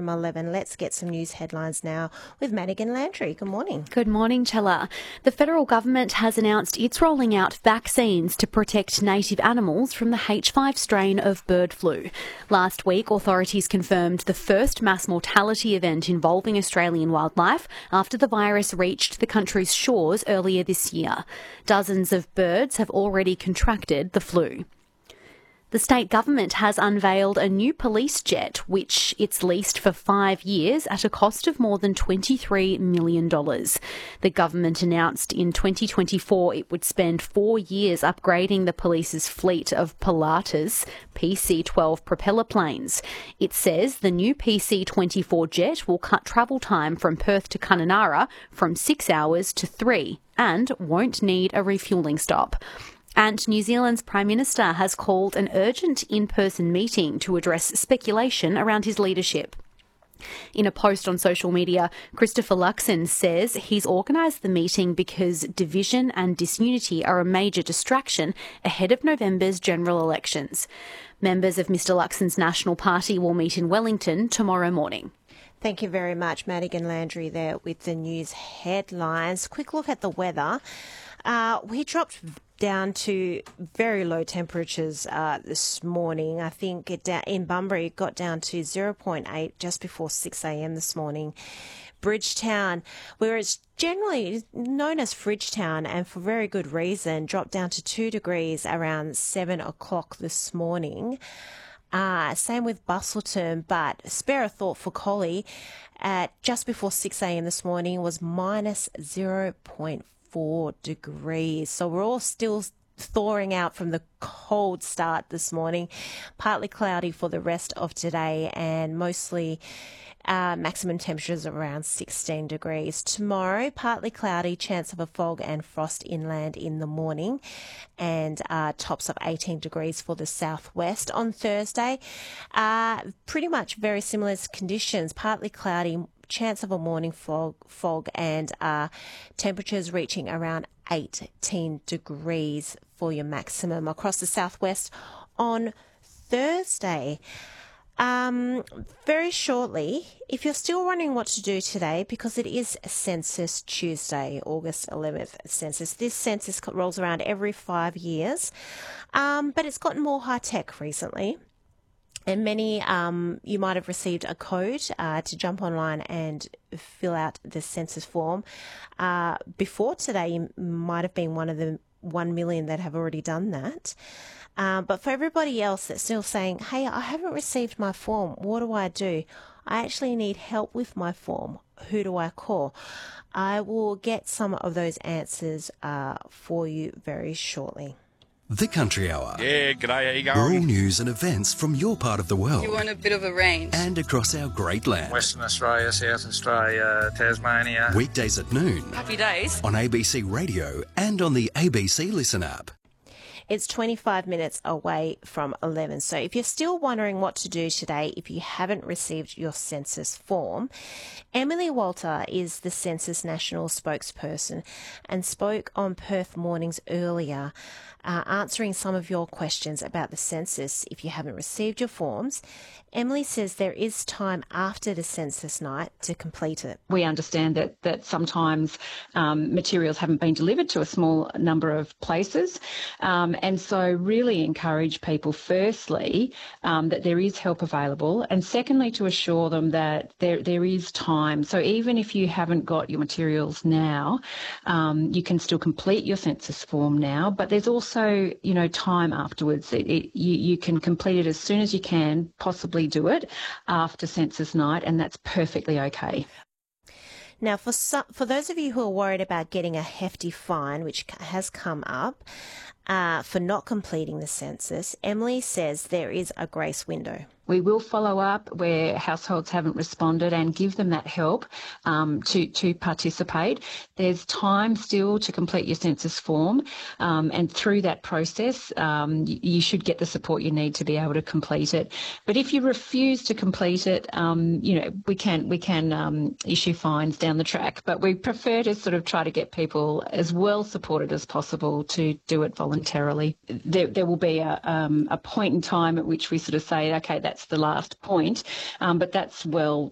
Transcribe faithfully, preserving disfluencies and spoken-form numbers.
from eleven. Let's get some news headlines now with Madigan Landry. Good morning. Good morning, Chella. The federal government has announced it's rolling out vaccines to protect native animals from the H five strain of bird flu. Last week, authorities confirmed the first mass mortality event involving Australian wildlife after the virus reached the country's shores earlier this year. Dozens of birds have already contracted the flu. The state government has unveiled a new police jet, which it's leased for five years at a cost of more than twenty-three million dollars. The government announced in twenty twenty-four it would spend four years upgrading the police's fleet of Pilatus P C twelve propeller planes. It says the new P C twenty-four jet will cut travel time from Perth to Kununurra from six hours to three and won't need a refuelling stop. And New Zealand's Prime Minister has called an urgent in-person meeting to address speculation around his leadership. In a post on social media, Christopher Luxon says he's organised the meeting because division and disunity are a major distraction ahead of November's general elections. Members of Mr Luxon's National Party will meet in Wellington tomorrow morning. Thank you very much, Madigan Landry, there with the news headlines. Quick look at the weather. Uh, we dropped down to very low temperatures uh, this morning. I think it da- in Bunbury it got down to zero point eight just before six a.m. this morning. Bridgetown, where it's generally known as Fridgetown and for very good reason, dropped down to two degrees around seven o'clock this morning. Uh, same with Bustleton, but spare a thought for Collie at just before six a.m. this morning was minus zero point four degrees. So we're all still thawing out from the cold start this morning. Partly cloudy for the rest of today and mostly uh, maximum temperatures around sixteen degrees. Tomorrow, partly cloudy, chance of a fog and frost inland in the morning and uh, tops of eighteen degrees for the southwest. On Thursday, uh, pretty much very similar conditions, partly cloudy, chance of a morning fog, fog and uh, temperatures reaching around eighteen degrees for your maximum across the southwest on Thursday. Um, very shortly, if you're still wondering what to do today, because it is Census Tuesday, August eleventh census. This census rolls around every five years, um, but it's gotten more high-tech recently. And many, um, you might have received a code uh, to jump online and fill out the census form. Uh, before today, you might have been one of the one million that have already done that. Uh, but for everybody else that's still saying, hey, I haven't received my form, what do I do? I actually need help with my form. Who do I call? I will get some of those answers uh, for you very shortly. The Country Hour. Yeah, g'day, how you going? Rural news and events from your part of the world. You want a bit of a range. And across our great land. Western Australia, South Australia, Tasmania. Weekdays at noon. Happy days. On A B C Radio and on the A B C Listen app. It's twenty-five minutes away from eleven. So if you're still wondering what to do today, if you haven't received your census form, Emily Walter is the Census National spokesperson and spoke on Perth Mornings earlier, uh, answering some of your questions about the census. If you haven't received your forms, Emily says there is time after the census night to complete it. We understand that that sometimes um, materials haven't been delivered to a small number of places, um, and so really encourage people, firstly, um, that there is help available, and secondly, to assure them that there there is time. So even if you haven't got your materials now, um, you can still complete your census form now, but there's also, you know, time afterwards. It, it, you, you can complete it as soon as you can, possibly do it after census night, and that's perfectly okay. Now, for some, for those of you who are worried about getting a hefty fine, which has come up, uh, for not completing the census, Emily says there is a grace window. We will follow up where households haven't responded and give them that help um, to, to participate. There's time still to complete your census form, um, and through that process, um, you, you should get the support you need to be able to complete it. But if you refuse to complete it, um, you know, we can we can um, issue fines down the track. But we prefer to sort of try to get people as well supported as possible to do it voluntarily. There, there will be a, um, a point in time at which we sort of say, okay, that's the last point, um, but that's well